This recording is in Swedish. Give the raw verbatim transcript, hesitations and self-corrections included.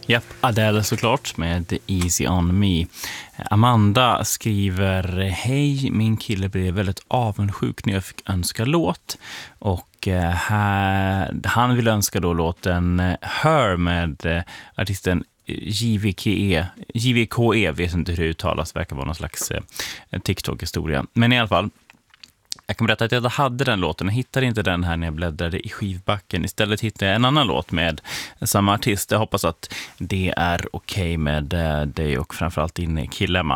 Japp, Adele såklart med Easy on me. Amanda skriver: hej, min kille blev väldigt avundsjuk när jag fick önska låt. Och här, han vill önska då låten Her med artisten J V K E. J V K E, vet inte hur det uttalas, verkar vara någon slags TikTok-historia. Men i alla fall, jag kan berätta att jag hade den låten. Jag hittade inte den här när jag bläddrade i skivbacken. Istället hittade jag en annan låt med samma artist. Jag hoppas att det är okej med dig och framförallt din kille.